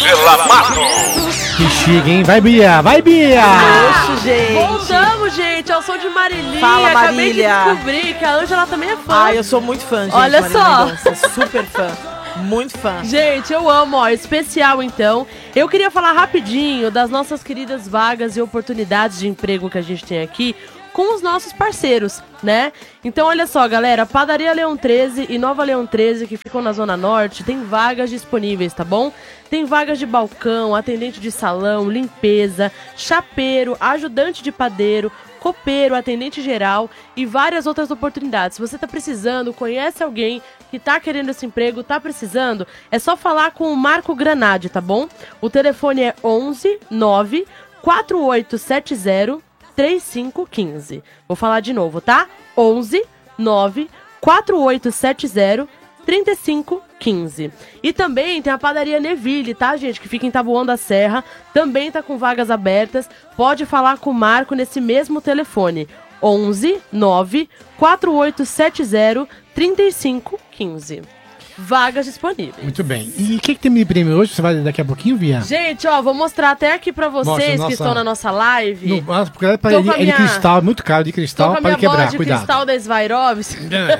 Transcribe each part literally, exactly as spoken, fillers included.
Ângela Matos. Que chique, hein? Vai, Bia! Vai, Bia! Poxa, gente. Voltamos, gente, ao som de Marília. Fala, Acabei de Marília. descobrir que a Ângela também é fã. Ah, eu sou muito fã, gente. Olha Marília só. Mendonça, super fã. Muito fã. Gente, eu amo, ó, especial então. Eu queria falar rapidinho das nossas queridas vagas e oportunidades de emprego que a gente tem aqui com os nossos parceiros, né? Então, olha só, galera, Padaria Leão treze e Nova Leão treze, que ficam na Zona Norte, tem vagas disponíveis, tá bom? Tem vagas de balcão, atendente de salão, limpeza, chapeiro, ajudante de padeiro, copeiro, atendente geral e várias outras oportunidades. Se você tá precisando, conhece alguém que tá querendo esse emprego, tá precisando, é só falar com o Marco Granade, tá bom? O telefone é onze nove quatro oito sete zero três cinco um cinco. Vou falar de novo, tá? onze nove quatro oito sete zero três cinco um cinco. E também tem a Padaria Neville, tá, gente? Que fica em Taboão da Serra. Também tá com vagas abertas. Pode falar com o Marco nesse mesmo telefone. onze nove quatro oito sete zero três cinco um cinco. Vagas disponíveis. Muito bem. E o que, que tem de prêmio hoje? Você vai daqui a pouquinho, Bia? Gente, ó, vou mostrar até aqui pra vocês Mostra, que nossa- estão na nossa live. No, ah, porque ela é, Tô é, com a de- é minha- de cristal, é muito caro de Tô cristal, com a para minha bola quebrar, de cuidado. cristal da Swarovski.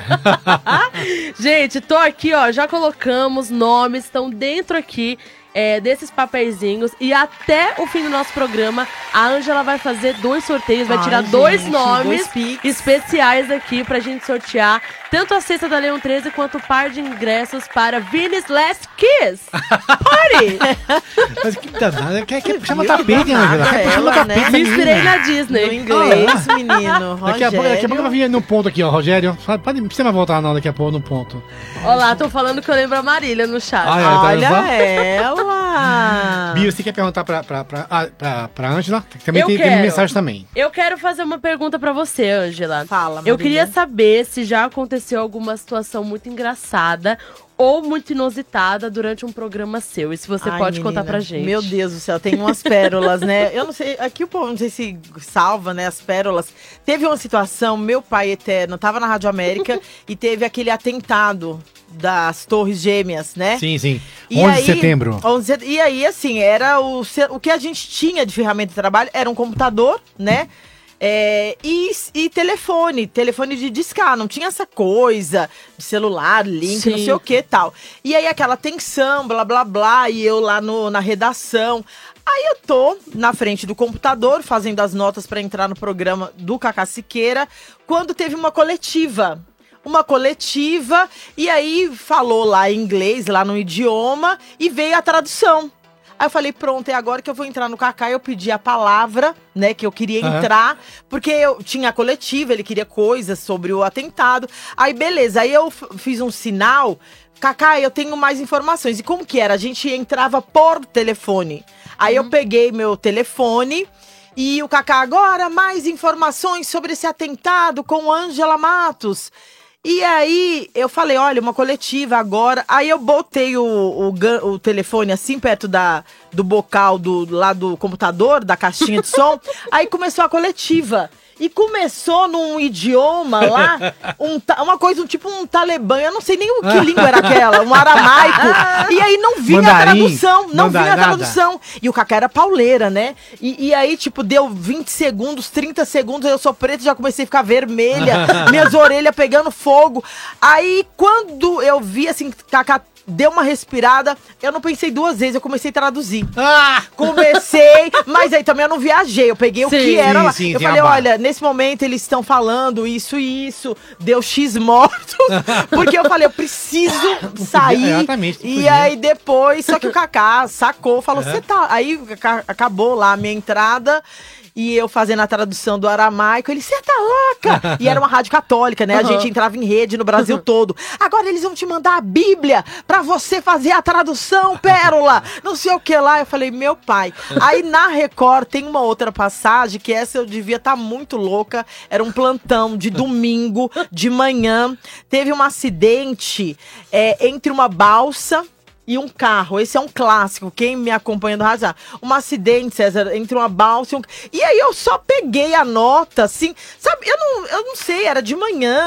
Gente, tô aqui, ó, já colocamos nomes, estão dentro aqui é, desses papeizinhos. E até o fim do nosso programa, a Ângela vai fazer dois sorteios, vai Ai, tirar gente, dois nomes dois pix. especiais aqui pra gente sortear. Tanto a cesta da Leão treze quanto o par de ingressos para Vini's Last Kiss Party. Mas que danada, quer, quer puxar viu? tapete, Danada Ângela? Quer puxar ela, tapete, né? Me menina. inspirei na No Disney. inglês, menino. Daqui a, pouco, daqui a pouco vai vir no ponto aqui, ó, Rogério. Pode, pode- não precisa mais voltar não, daqui a pouco no ponto. Olha lá, tô falando que eu lembro a Marília no chat. Ah, é, tá Olha vendo só? ela. Bia, você quer perguntar pra, pra, pra, ah, pra, pra Ângela? Também Eu tem, tem quero. mensagem também. Eu quero fazer uma pergunta pra você, Ângela. Fala, Eu Marília. queria saber se já aconteceu alguma situação muito engraçada ou muito inusitada durante um programa seu. E se você Ai, pode menina, contar pra gente. Meu Deus do céu, tem umas pérolas, né? Eu não sei, aqui o povo não sei se salva, né, as pérolas. Teve uma situação, meu pai eterno tava na Rádio América e teve aquele atentado das Torres Gêmeas, né? Sim, sim. E onze de aí- setembro. onze E aí, assim, era o, ce- o que a gente tinha de ferramenta de trabalho era um computador, né? É, e, e telefone, telefone de discar, não tinha essa coisa de celular, link, Sim. não sei o que tal. E aí aquela tensão, blá blá blá, e eu lá no, na redação. Aí eu tô na frente do computador, fazendo as notas para entrar no programa do Cacá Siqueira, quando teve uma coletiva. Uma coletiva, e aí falou lá em inglês, lá no idioma, e veio a tradução. Aí eu falei, pronto, é agora que eu vou entrar no Cacá. Eu pedi a palavra, né, que eu queria Aham. entrar, porque eu tinha a coletiva, ele queria coisas sobre o atentado. Aí, beleza, aí eu f- fiz um sinal, Cacá, eu tenho mais informações. E como que era? A gente entrava por telefone. Aí eu peguei meu telefone e o Cacá, agora mais informações sobre esse atentado com Ângela Matos. E aí, eu falei, olha, uma coletiva agora. Aí eu botei o, o, gan- o telefone assim, perto da, do bocal do, lá do computador, da caixinha de som. Aí começou a coletiva. E começou num idioma lá, um, ta- uma coisa, um, tipo um talibã. Eu não sei nem o que língua era aquela, um aramaico. E aí não vinha a Mandarim, tradução, não manda- vinha a nada. tradução. E o Cacá era pauleira, né? E, e aí, tipo, deu vinte segundos, trinta segundos, eu sou preta, já comecei a ficar vermelha, minhas orelhas pegando fogo. Aí, quando eu vi, assim, Cacá deu uma respirada, eu não pensei duas vezes, eu comecei a traduzir. Ah! Comecei, mas aí também eu não viajei, eu peguei o Sim. que era Sim, lá. sim, eu tem falei, a barra. olha, nesse momento eles estão falando isso e isso, deu X mortos, porque eu falei, eu preciso sair. exatamente, não E podia. aí depois, só que o Cacá sacou, falou, você tá... Aí ca- acabou lá a minha entrada... E eu fazendo a tradução do aramaico, ele, você tá louca? E era uma rádio católica, né? A Uhum. gente entrava em rede no Brasil todo. Agora eles vão te mandar a Bíblia pra você fazer a tradução, Pérola. Não sei o que lá. Eu falei, meu pai. Aí na Record tem uma outra passagem, que essa eu devia estar muito louca. Era um plantão de domingo, de manhã. Teve um acidente é, entre uma balsa e um carro. Esse é um clássico. Quem me acompanha no rádio sabe. Um acidente, César, entre uma balsa e um... E aí eu só peguei a nota, assim... Sabe, eu não, eu não sei, era de manhã.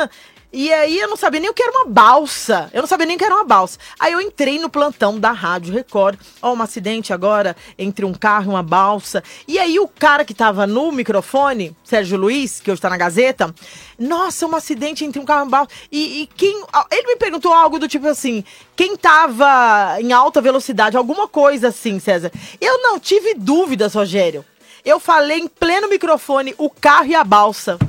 E aí eu não sabia nem o que era uma balsa. Eu não sabia nem o que era uma balsa. Aí eu entrei no plantão da Rádio Record. Ó, um acidente agora entre um carro e uma balsa. E aí o cara que tava no microfone, Sérgio Luiz, que hoje tá na Gazeta, nossa, um acidente entre um carro e uma balsa. E, e quem... Ele me perguntou algo do tipo assim, quem tava em alta velocidade, alguma coisa assim, César. Eu não tive dúvidas, Rogério. Eu falei em pleno microfone o carro e a balsa.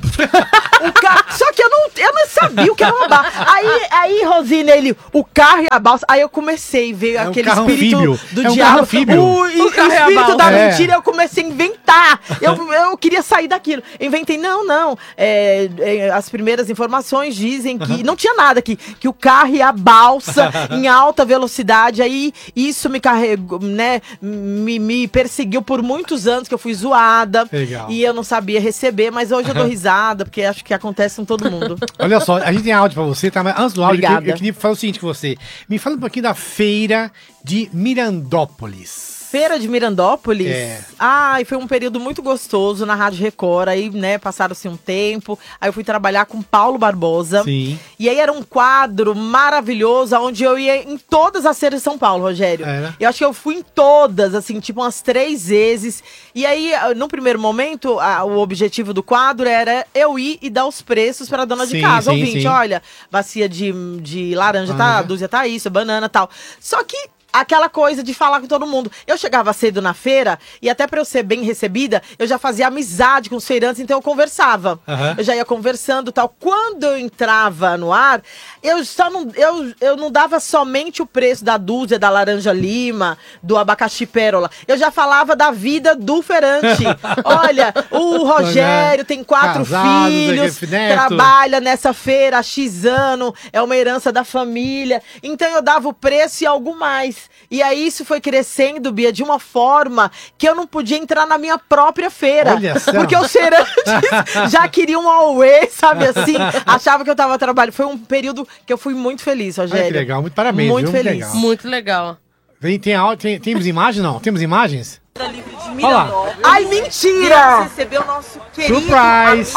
O carro, só que eu não, eu não sabia o que era uma balsa. Aí, aí, Rosina, ele, o carro e a balsa. Aí eu comecei a ver É um aquele carro espírito anfíbio. do É um carro diabo. anfíbio. O, o, O carro e a espírito balsa. da É. mentira, eu comecei a inventar. Eu, eu queria sair daquilo. Eu inventei, não, não. É, é, as primeiras informações dizem que não tinha nada aqui. Que o carro e a balsa em alta velocidade. Aí isso me carregou, né? Me, me perseguiu por muitos anos, que eu fui zoada. Legal. E eu não sabia receber, mas hoje eu dou risada, porque acho que acontece com todo mundo. Olha só, a gente tem áudio pra você, tá? Mas antes do áudio, eu, Obrigada. eu queria falar o seguinte com você. Me fala um pouquinho da feira de Mirandópolis. Feira de Mirandópolis? É. Ai, foi um período muito gostoso na Rádio Record. Aí, né, passaram-se um tempo. Aí eu fui trabalhar com Paulo Barbosa. Sim. E aí era um quadro maravilhoso, onde eu ia em todas as feiras de São Paulo, Rogério. Era? Eu acho que eu fui em todas, assim, tipo umas três vezes. E aí, no primeiro momento, a- o objetivo do quadro era eu ir e dar os preços para dona Sim, de casa. sim, Ouvinte, sim. olha, bacia de, de laranja, tá, Laranja. dúzia tá isso, banana e tal. Só que aquela coisa de falar com todo mundo. Eu chegava cedo na feira e até pra eu ser bem recebida, eu já fazia amizade com os feirantes, então eu conversava. Aham. Eu já ia conversando e tal. Quando eu entrava no ar, eu só não, eu, eu não dava somente o preço da dúzia, da laranja lima, do abacaxi pérola. Eu já falava da vida do feirante. Olha, o Rogério tem quatro Casado, filhos, Zé Neto. trabalha nessa feira há X ano, é uma herança da família. Então eu dava o preço e algo mais. E aí isso foi crescendo, Bia, de uma forma que eu não podia entrar na minha própria feira. Olha só. Porque os feirantes já queriam um away, sabe assim? Achava que eu tava trabalhando. Foi um período que eu fui muito feliz, Rogério. Olha que legal, muito parabéns, Muito viu? Muito feliz. legal. Muito legal. Tem, tem, áudio- tem, temos imagem, não? Temos imagens? De Olha lá. Ai, mentira! Recebeu o nosso querido Surprise!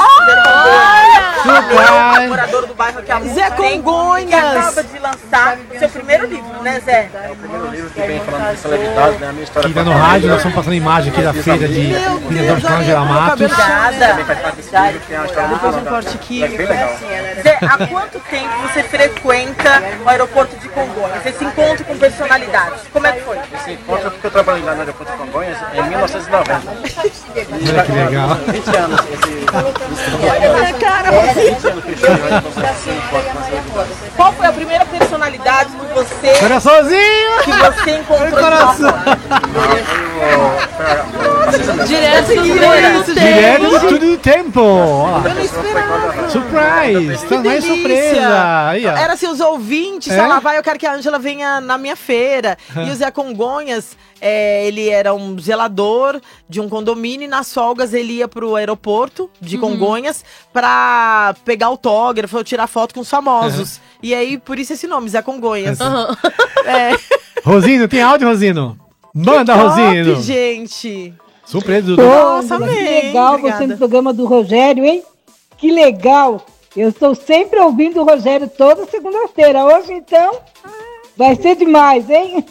Olha! morador do bairro aqui há muito Zé tempo, Congonhas. que acaba de lançar seu primeiro livro, né, Zé? É o primeiro livro que vem falando de celebridade, né? A minha história Aqui tá com no a rádio, família. nós estamos passando imagem aqui da feira de Meu Mirandópolis com a Angela olha, meu Matos. cabelo Obrigada. Faz parte desse livro, que tem uma história muito Depois um longa. corte aqui. É bem legal. Zé, há quanto tempo você frequenta o aeroporto de Congonhas? Esse encontro com personalidades, como é que foi? Esse encontro, porque eu trabalhei lá no aeroporto de Congonhas em mil novecentos e noventa. Olha que legal. vinte anos esse... Cara, vinte anos que eu estou lá, esse encontro com celebridades. Qual foi a primeira personalidade que você, Coraçãozinho! que você encontrou em Coração. São Paulo? Direto do isso, Direto gente. do Tudo do Tempo! Ó lá. Eu não esperava. Surprise! Também delícia. surpresa! Aí, ó. Era assim, os ouvintes É? falavam, vai, eu quero que a Ângela venha na minha feira. E o Zé Congonhas, é, ele era um zelador de um condomínio e nas folgas ele ia pro aeroporto de Congonhas pra pegar autógrafo, ou tirar foto com os famosos. E aí, por isso esse nome, Zé Congonhas. Aham. É. Rosino, tem áudio, Rosino? Manda, Top, Rosino! gente. Surpresa, Dudu. Nossa, Ângela, amei, que legal obrigada. você no programa do Rogério, hein? Que legal! Eu estou sempre ouvindo o Rogério toda segunda-feira. Hoje, então, vai ser demais, hein?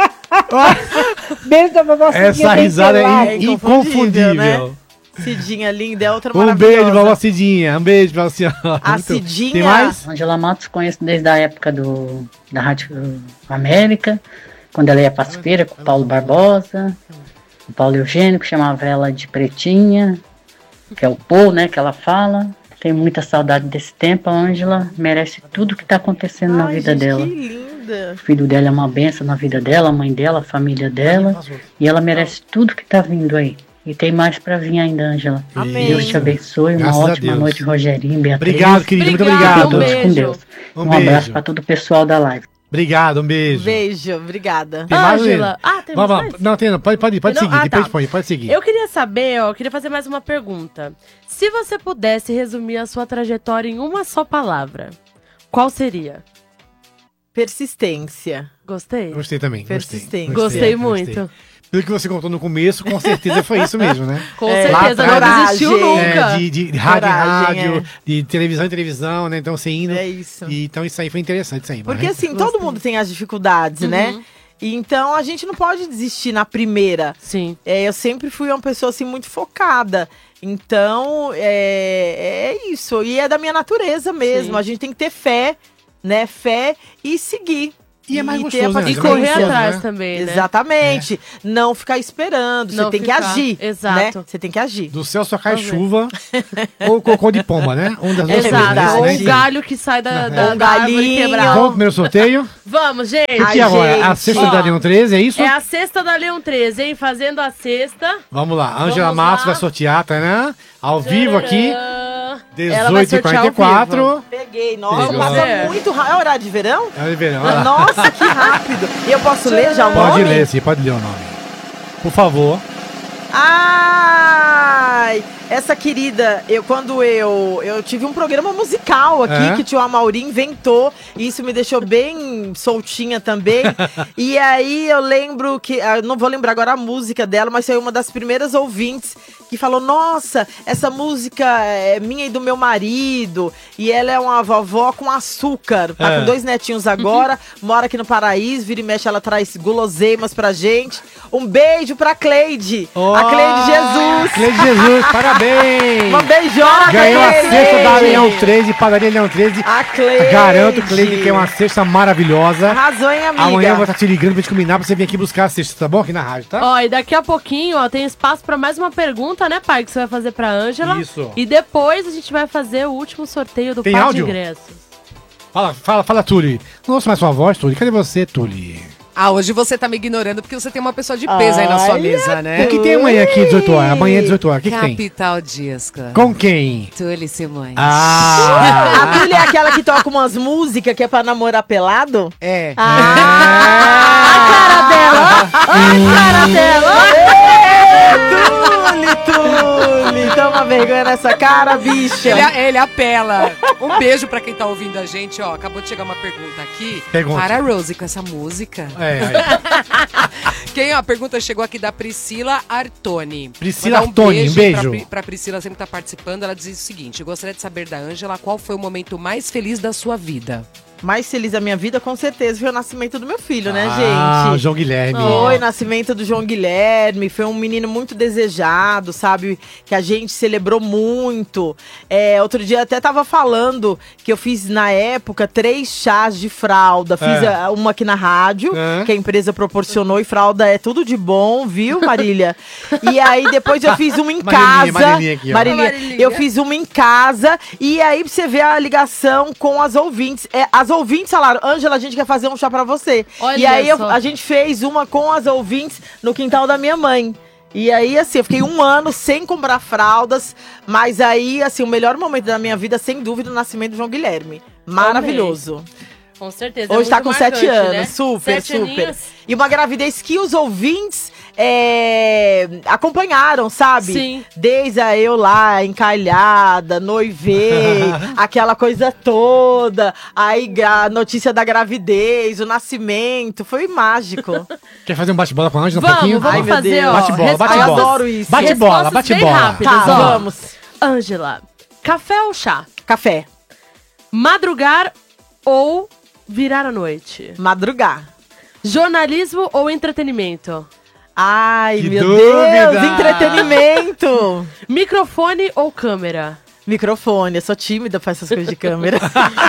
Beijo pra você. Essa risada é É in- inconfundível, né? inconfundível. Cidinha linda, é outra Um maravilhosa. beijo pra você, Cidinha. Um beijo pra você. A Muito- Cidinha- Tem mais? Angela Matos conheço desde a época do, da Rádio América, quando ela ia para as feiras com o Paulo Barbosa, o Paulo Eugênio, que chamava ela de Pretinha, que é o Pô, né, que ela fala. Tenho muita saudade desse tempo. A Ângela merece tudo que está acontecendo na Ai, vida gente, dela. que linda. O filho dela é uma benção na vida dela, a mãe dela, a família dela, e ela merece tudo que está vindo aí. E tem mais para vir ainda, Ângela. Amém. Deus te abençoe, uma Graças a ótima Deus. noite, Rogerinho, Beatriz. Obrigado, querido. Muito Obrigado, obrigado. um Todos com beijo. Deus. Um Um, beijo. abraço para todo o pessoal da live. Obrigado, um beijo. Beijo, obrigada. Tem mais, Ângela. Rosino? Ah, tem Vamos lá. mais? Não, tem não. Pode, pode, pode Não? seguir. Ah, Depois tá. põe, pode seguir. Eu queria saber, ó, eu queria fazer mais uma pergunta. Se você pudesse resumir a sua trajetória em uma só palavra, qual seria? Persistência. Gostei? Gostei também. Gostei. Persistente. Gostei muito. Pelo que você contou no começo, com certeza foi isso mesmo, né? Com É, certeza, lá não atrás, desistiu coragem. nunca. É, de, de rádio em Coragem, rádio, é. de televisão em televisão, né? Então você indo. É isso. E, então isso aí foi interessante, isso aí. Porque mas- assim, todo mundo tem as dificuldades, né? E então a gente não pode desistir na primeira. Sim. É, eu sempre fui uma pessoa assim muito focada. Então, é, é isso. E é da minha natureza mesmo. Sim. A gente tem que ter fé, né? Fé e seguir. E é mais ter a gostoso, né? E É mais correr gostoso, atrás né? também, né? Exatamente. Não ficar esperando. Não você tem ficar. que agir. Exato. Né? Você tem que agir. Do céu só cai Vamos ver. chuva ou cocô de pomba, né? Um das duas Exato. coisas, Ou né? um galho que sai da, da, Um da árvore galinho. quebrada. Vamos pro primeiro sorteio. Vamos, gente. E Ai, agora? A gente. sexta Ó, da Leão treze, é isso? É a sexta da Leão treze, hein? Fazendo a sexta. Vamos lá. Ângela Vamos Matos lá. vai sortear, tá, né? Ao vivo aqui, Tcharam. Ela vai dezoito e sortear quarenta e ao vivo. quatro. Peguei. Nossa, Pegou. passa É. muito rápido. É horário de verão? É o verão, olha lá. Nossa, que rápido. E eu posso ler já o Pode nome? ler, sim, pode ler o nome. Por favor. Ai, essa querida, eu quando eu eu tive um programa musical aqui É? que o tio Amauri inventou, e isso me deixou bem soltinha também. E aí eu lembro que, ah, eu não vou lembrar agora a música dela, mas foi uma das primeiras ouvintes que falou: "Nossa, essa música é minha e do meu marido". E ela é uma vovó com açúcar, tá É. com dois netinhos agora, mora aqui no Paraíso, vira e mexe ela traz guloseimas pra gente. Um beijo pra Cleide. A Cleide Jesus. Cleide Jesus, parabéns! Uma beijona, Ganhou a Cleide. cesta da Leão treze, padaria Leão treze. A Cleide. Garanto, Cleide, que é uma cesta maravilhosa. Arrasou, hein, amiga? Amanhã eu vou estar te ligando pra gente combinar pra você vir aqui buscar a cesta, tá bom? Aqui na rádio, tá? Ó, e daqui a pouquinho, ó, tem espaço pra mais uma pergunta, né, pai? Que você vai fazer pra Ângela. Isso. E depois a gente vai fazer o último sorteio do Tem par de áudio? ingressos. Fala, fala, fala, Tuli. Não ouço mais sua voz, Tuli. Cadê você, Tuli? Ah, hoje você tá me ignorando porque você tem uma pessoa de peso aí na sua Ai, mesa, O né? que tem amanhã aqui, dezoito horas? Amanhã, dezoito horas. O que, que tem? Capital Disco. Com quem? Tuli Simões. Ah! A Tuli é aquela que toca umas músicas que é pra namorar pelado? É. Ah! A cara dela! A cara dela! Tuli, Tuli! Toma vergonha nessa cara, bicha! Ele, ele apela. Um beijo pra quem tá ouvindo a gente, ó. Acabou de chegar uma pergunta aqui. Pergunta. Para a Rose com essa música. É, é. Quem, ó, a pergunta chegou aqui da Priscila Artoni. Priscila Mandar Artoni, um beijo. Pra, Pri- pra Priscila sempre tá participando. Ela diz o seguinte: eu gostaria de saber da Ângela qual foi o momento mais feliz da sua vida. Mais feliz da minha vida, com certeza, foi o nascimento do meu filho, né, Ah, gente? João Guilherme. Foi o nascimento do João Guilherme, foi um menino muito desejado, sabe? Que a gente celebrou muito. É, outro dia até tava falando que eu fiz, na época, três chás de fralda. Fiz É. a- uma aqui na rádio, É. que a empresa proporcionou, e fralda é tudo de bom, viu, Marília? E aí depois eu fiz uma em Marilinha, casa. Marilinha aqui, ó. Marília, Marilinha. eu fiz uma em casa, e aí pra você ver a ligação com as ouvintes. É, as ouvintes falaram: Ângela, a gente quer fazer um chá pra você. Olha e aí eu- só. a gente fez uma com as ouvintes no quintal da minha mãe. E aí, assim, eu fiquei um ano sem comprar fraldas, mas aí, assim, o melhor momento da minha vida, sem dúvida, o nascimento do João Guilherme. Maravilhoso. Com certeza. é Hoje tá muito com sete marcante, anos, né? super, Sete super. aninhos. E uma gravidez que os ouvintes é, acompanharam, sabe? Sim. Desde a eu lá, encalhada, noivei, aquela coisa toda. Aí a notícia da gravidez, o nascimento, foi mágico. Quer fazer um bate-bola com a Ângela um Vamos, pouquinho? vamos Ai, meu fazer, Deus. ó. Bate-bola, respostas- bate-bola. Eu adoro isso. Bate-bola, respostas bem bate-bola. rápidas, Tá, ó. vamos. Ângela, café ou chá? Café, Madrugar ou virar à noite? madrugar. Jornalismo ou entretenimento? Ai, Que meu dúvida! Deus, entretenimento. Microfone ou câmera? Microfone, eu sou tímida pra essas coisas de câmera.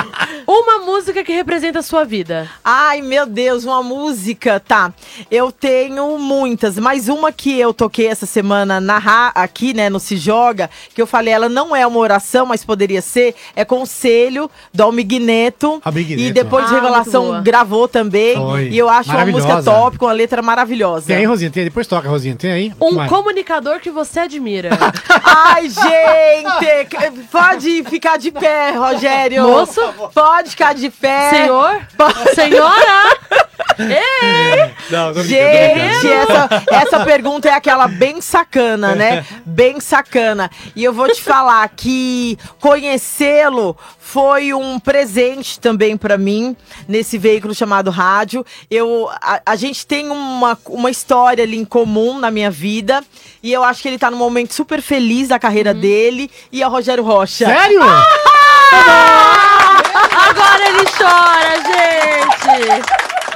Uma música que representa a sua vida? Ai, meu Deus, uma música. Tá, eu tenho muitas, mas uma que eu toquei essa semana na ra- aqui, né, no Se Joga, que eu falei, ela não é uma oração, mas poderia ser, é Conselho, do Almig Neto. Almig E Neto. depois de Ah, muito Revelação boa. gravou também. Foi. E eu acho uma música Maravilhosa. top, com a letra maravilhosa. Tem aí, Rosinha? Tem aí? Depois toca, Rosinha. Tem aí? Um Vai. comunicador que você admira? Ai, gente! Pode ficar de pé, Rogério. Moço? Pode ficar de pé. Senhor? Senhora? Ei! Não, tô brincando, tô brincando. Gente, essa, essa pergunta é aquela bem sacana, né? Bem sacana. E eu vou te falar que conhecê-lo foi um presente também pra mim, nesse veículo chamado rádio. Eu, a, a gente tem uma, uma história ali em comum na minha vida. E eu acho que ele tá num momento super feliz da carreira uhum. dele. E é o Rogério Rocha. Sério? Ah! Agora ele chora, gente!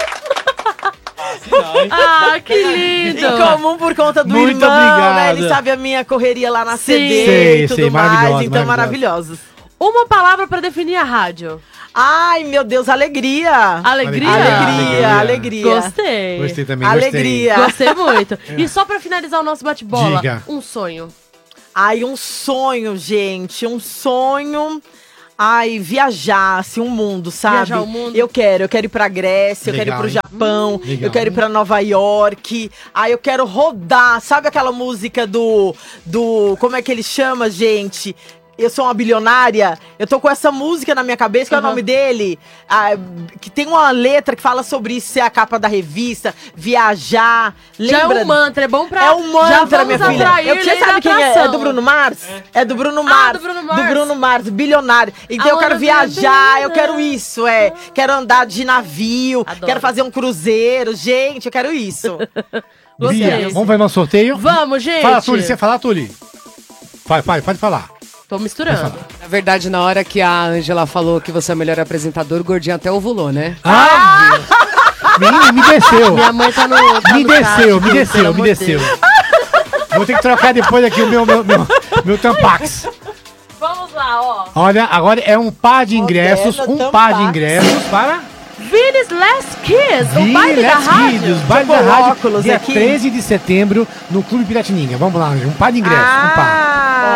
Não, ah, que lindo! Em comum por conta do Muito irmão, obrigado. né? Ele sabe a minha correria lá na Sim. C D Sei, e tudo sei, mais. maravilhosa, Então, maravilhosa. maravilhosos. Uma palavra pra definir a rádio. Ai, meu Deus, alegria! Alegria? Alegria, Alegria. alegria. Gostei. Gostei também, Alegria. Gostei muito. E só pra finalizar o nosso bate-bola, Diga. um sonho. Ai, um sonho, gente. Um sonho... Ai, viajar, assim, um mundo, sabe? Viajar o mundo. Eu quero, eu quero ir pra Grécia, Legal, eu quero ir pro hein? Japão, Legal. eu quero ir pra Nova York. Ai, eu quero rodar, sabe aquela música do, do, como é que ele chama, gente? Eu sou uma bilionária. Eu tô com essa música na minha cabeça, que uhum. é o nome dele. Ah, que tem uma letra que fala sobre isso, ser a capa da revista, viajar. Já Lembra? é um mantra, é bom pra... É um mantra, minha filha. Eu, você sabe quem é? É do Bruno Mars? É, é do Bruno Mars. Ah, do Bruno Mars. Do Bruno Mars, bilionário. Então I eu quero wanna be viajar, a eu quero isso, é. Quero andar de navio, Adoro. quero fazer um cruzeiro. Gente, eu quero isso. Gostei. Bia, vamos fazer nosso sorteio? Vamos, gente. Fala, Tuli. Você fala, Tuli? Vai, vai, pode falar. Tô misturando. Na verdade, na hora que a Ângela falou que você é o melhor apresentador, o gordinho até ovulou, né? Ah! Me, me desceu. Minha mãe tá no. Tá Me no desceu, chat, me pelo desceu, me amor de desceu. Deus. Vou ter que trocar depois aqui o meu, meu, meu, meu Tampax. Vamos lá, ó. Olha, agora é um par de ingressos, Moderna um par de Tampax. ingressos para Vini's Last Kiss, o Vini baile da Let's rádio. Kids, baile Tô da com rádio, óculos dia aqui. treze de setembro, no Clube Piratininga. Vamos lá, um par de ingressos, um par.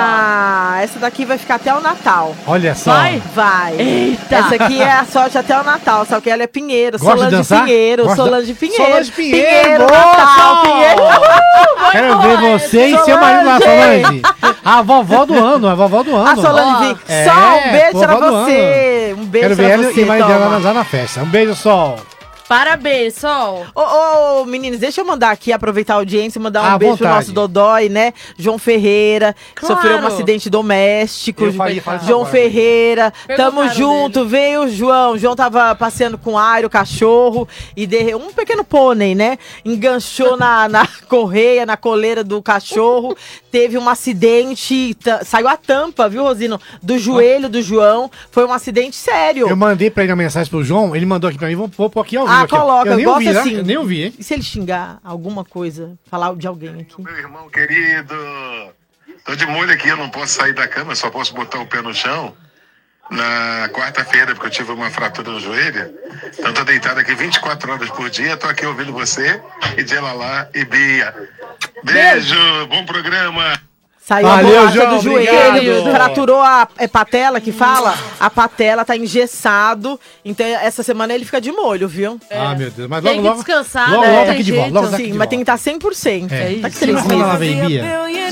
Ah, essa daqui vai ficar até o Natal. Olha só. Vai? Vai. Eita. Essa aqui é a sorte até o Natal, só que ela é Pinheiro, Gosta de Solange dançar? Pinheiro, Gosta de- Solange Pinheiro. Solange Pinheiro, Pinheiro, boa, Natal, Sol. Pinheiro. Quero ver você e seu marido lá, Solange. Solange. A vovó do ano, a vovó do ano. A Solange, É, Sol, um beijo pra vovó do você. Um beijo Quero pra ver ela você, e o marido dela toma. lá na festa. Um beijo, Sol. Parabéns, Sol. Ô, ô, meninos, deixa eu mandar aqui, aproveitar a audiência, mandar um À beijo pro vontade. nosso Dodói, né? João Ferreira, que Claro. sofreu um acidente doméstico. Eu falei- falei isso João agora. Ferreira, tamo Perguntaram junto, veio o João. O João tava passeando com o Airo, o cachorro, e de... um pequeno pônei, né? Enganchou na, na correia, na coleira do cachorro. Teve um acidente, ta- saiu a tampa, viu, Rosino? Do joelho do João. Foi um acidente sério. Eu mandei pra ele uma mensagem pro João, ele mandou aqui pra mim, vou vou pôr aqui ao vivo. Ah, aqui, ó. coloca, eu nem gosta ouvi, né? assim. Eu nem ouvi, hein? E se ele xingar alguma coisa, falar de alguém aqui? Meu irmão querido, tô de molho aqui, eu não posso sair da cama, só posso botar o pé no chão. Na quarta-feira, porque eu tive uma fratura no joelho. Então tô deitado aqui vinte e quatro horas por dia, tô aqui ouvindo você e Djelalá e Bia. Beijo, bom programa. Saiu Valeu, a bolacha João, do joelho, obrigado. fraturou a é patela que fala? A patela tá engessado, então essa semana ele fica de molho, viu? Ah, meu Deus. Mas Tem logo, que logo. descansar, logo, né? logo Tem tá aqui de volta. jeito. Logo tá aqui Sim, de mas tem que volta. estar cem por cento. É. Tá que Você três vai falar lá, meses. vem, Bia.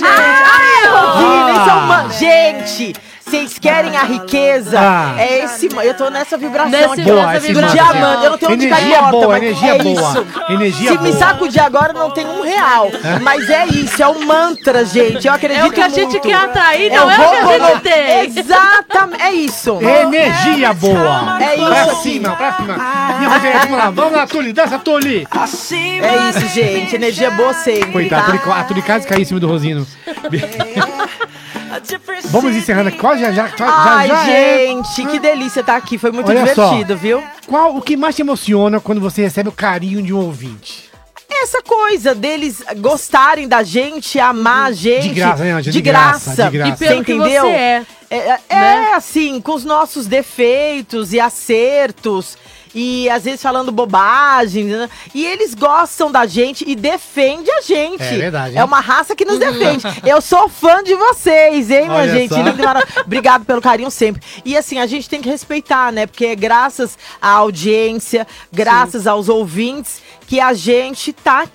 Ai, Rodine, esse é uma... Gente, vocês querem a riqueza? Ah. É esse... Eu tô nessa vibração Nesse- aqui. Boa, nessa esse Do vibração. massa. diamante. Eu não tenho onde cair Energia morta, boa, mas energia é boa. isso. Energia Se me boa. sacudir agora, não tem um real. Mas é isso, é um mantra, gente. Eu acredito É o que a gente muito. quer atrair, É não o é o que a Ho'oponopono. gente tem. Exatamente, é isso. Energia boa. É Pra isso. cima, pra cima. E você, vamos lá, vamos lá, Tuli, dança, Tuli. É isso, gente. Energia boa sempre. Coitado, tá? Tuli, a Tuli quase caiu em cima do Rosino. Vamos encerrando aqui, quase já, já, já, Ai, já é. gente, que delícia estar aqui. Foi muito Olha só. divertido, viu? Qual o que mais te emociona quando você recebe o carinho de um ouvinte? Essa coisa deles gostarem da gente, amar a gente. De graça, né, Ângela? De, De graça, graça. de graça. E pelo Você que entendeu? você é. É, é, né? é, assim, com os nossos defeitos e acertos. E às vezes falando bobagem, né? E eles gostam da gente e defendem a gente. É verdade, É hein? uma raça que nos defende. Eu sou fã de vocês, hein, minha Olha gente? só. Lindo e maravilhoso. Obrigado pelo carinho sempre. E assim, a gente tem que respeitar, né? Porque é graças à audiência, graças aos ouvintes, que a gente tá aqui.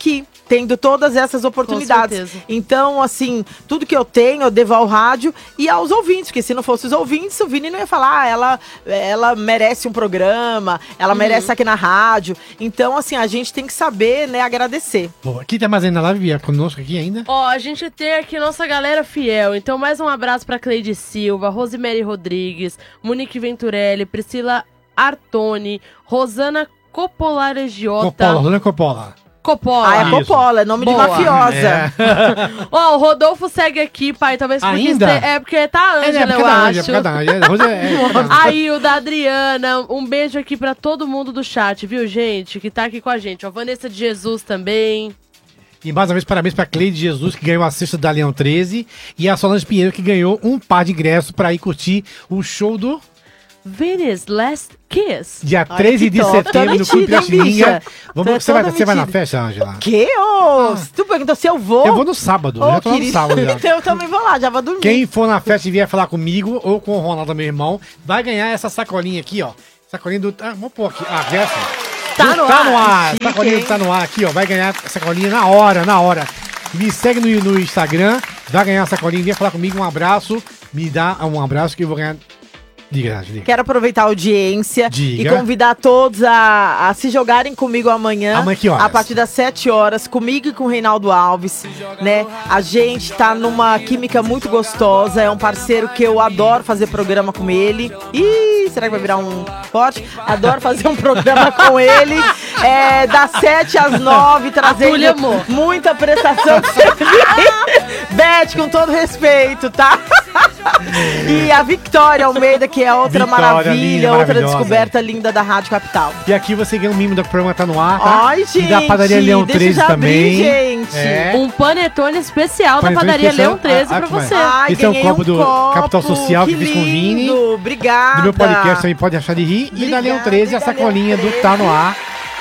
tendo todas essas oportunidades. certeza. Então, assim, tudo que eu tenho, eu devo ao rádio e aos ouvintes, porque se não fosse os ouvintes, o Vini não ia falar, ah, ela, ela merece um programa, ela Uhum. merece estar aqui na rádio. Então, assim, a gente tem que saber, né, agradecer. Boa. Quem tá mais aí na live, Bia, conosco aqui ainda? Ó, a gente tem aqui nossa galera fiel. Então, mais um abraço pra Cleide Silva, Rosemary Rodrigues, Monique Venturelli, Priscila Artoni, Rosana Copolaregiota. Coppola, Rosana Coppola. Coppola. Ah, é Isso. Coppola, é nome Boa. de mafiosa. É. Ó, o Rodolfo segue aqui, pai. Talvez porque Ainda? este- é porque tá a É, né, Ângela, é por eu causa da Ângela, acho. é por causa da Ângela. Rosa- é, é por causa da- Aí, o da Adriana, um beijo aqui pra todo mundo do chat, viu, gente? Que tá aqui com a gente. Ó, Vanessa de Jesus também. E mais uma vez, parabéns pra Cleide Jesus, que ganhou a cesta da Leão treze. E a Solange Pinheiro, que ganhou um par de ingressos pra ir curtir o show do Venice Last Kiss. dia Olha treze que de top. setembro Tô no Clube metida, hein, Piratininga. bicha? Vamos, Tô você, vai, toda você vai na metida. festa, Ângela? Que, ô? Tu perguntou se eu vou? Eu vou no sábado, Ô, já tô lá no querido. sábado já. Então eu também vou lá, já vou dormir. Quem for na festa e vier falar comigo ou com o Ronaldo, meu irmão, vai ganhar essa sacolinha aqui, ó. Sacolinha do... Ah, vamos pôr aqui. Ah, essa. Tá no tá ar, no ar. chique, Sacolinha hein? do tá no ar aqui, ó. Vai ganhar a sacolinha na hora, na hora. Me segue no, no Instagram, vai ganhar a sacolinha, vem falar comigo, um abraço. Me dá um abraço que eu vou ganhar. Diga, Nath, diga. Quero aproveitar a audiência Diga. e convidar todos a, a se jogarem comigo amanhã. Amanhã que horas? A partir das sete horas, comigo e com o Reinaldo Alves, né? A gente tá numa química muito gostosa, é um parceiro que eu adoro fazer programa com ele. Ih, será que vai virar um forte? Adoro fazer um programa com ele. É, das sete às nove, trazendo Túlia amou. muita prestação de serviço. Beth, com todo respeito, tá? E a Victoria Almeida, que é outra Vitória, maravilha, linda, outra maravilhosa. descoberta linda da Rádio Capital. E aqui você ganha um mimo do programa Tá No Ar, tá? Ai, gente, E da Padaria Leão deixa eu treze já também. abrir, gente. É. Um panetone especial Panetone da Padaria especial. Leão treze Ah, pra ah, você. Ai, Esse é o ganhei copo um do copo, Capital Social que fiz com o Vini. lindo, Obrigada. Do meu podcast também pode achar de rir. E da Obrigada, Leão treze, a da sacolinha Leão do Tá No Ar.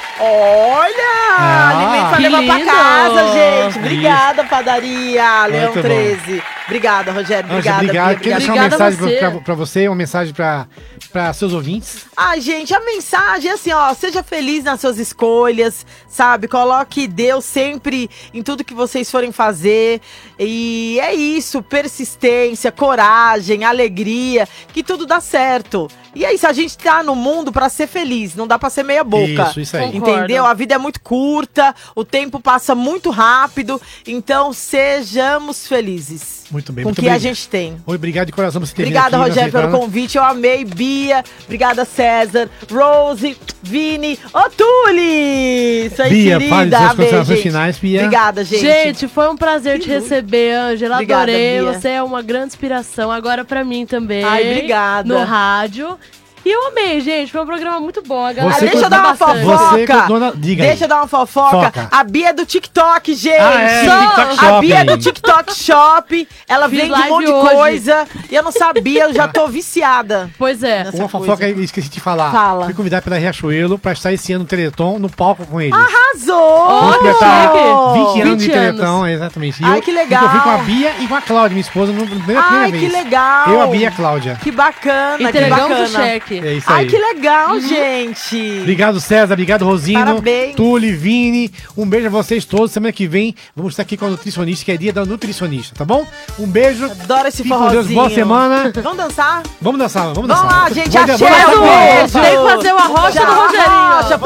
Olha! Ah, alimento pra que levar pra lindo. casa, gente. Obrigada, Padaria Leão Muito bom. treze. Obrigada, Rogério. Ângela, Obrigada, obrigado. Bia, Quer deixar uma Obrigada a mensagem você. pra, pra, pra você, uma mensagem pra, pra seus ouvintes? Ai, gente, a mensagem é assim, ó, seja feliz nas suas escolhas, sabe? Coloque Deus sempre em tudo que vocês forem fazer. E é isso, persistência, coragem, alegria, que tudo dá certo. E é isso, a gente tá no mundo pra ser feliz, não dá pra ser meia boca. Isso, isso aí. Concordo. Entendeu? A vida é muito curta, o tempo passa muito rápido, então sejamos felizes. Muito bem, com o muito que a obrigado. gente tem. Obrigado de coração por você ter vindo Obrigada, aqui, Rogério, nós pelo aceitamos. convite. Eu amei, Bia. Obrigada, César, Rose, Vini, Otuli. Isso aí, Bia, querida. fale suas Amei, considerações gente. finais, Bia. Obrigada, gente. Gente, foi um prazer te receber, Ângela. Obrigada, Adorei. Bia. Você é uma grande inspiração agora pra mim também. Ai, obrigada. No rádio. E eu amei, gente. Foi um programa muito bom. A galera Você Ah, deixa eu com- dar uma bastante. fofoca. Você com dona- diga aí. Deixa eu dar uma fofoca. Foca. A Bia é do TikTok, gente. Ah, é, Só- TikTok A Shop. Bia é do TikTok Shop. Ela Fiz vende um live monte de hoje. coisa. E eu não sabia, eu já tô viciada. Pois é. Nessa Uma coisa. fofoca aí, esqueci de falar. Fala. Fui convidado pela Riachuelo pra estar esse ano no Teleton, no palco com eles. Arrasou! Vamos que completar chique. vinte anos de vinte Teleton, exatamente. E Ai, eu, que legal. e eu fui com a Bia e com a Cláudia, minha esposa, no primeira, Ai, primeira que vez. legal. Eu, a Bia e a Cláudia. Que bacana, que Entregamos bacana. o cheque. É isso aí. Ai, que legal, gente. Obrigado, César. Obrigado, Rosino. Parabéns. Tuli, Vini. Um beijo a vocês todos. Semana que vem vamos estar aqui com a nutricionista, que é dia da nutricionista, tá bom? Um beijo. Adoro esse Fique com Deus. forrozinho. Boa semana. Vamos dançar? Vamos dançar, vamos Vamos dançar. lá, gente. Vamos- Axé vamos dançar do com- beijo. Tem que fazer o arrocha do Rogerinho. Arrocha,